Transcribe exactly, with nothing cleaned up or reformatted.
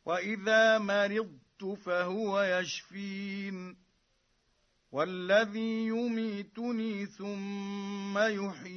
وإذا مرضت فهو يشفين والذي يميتني ثم يحيين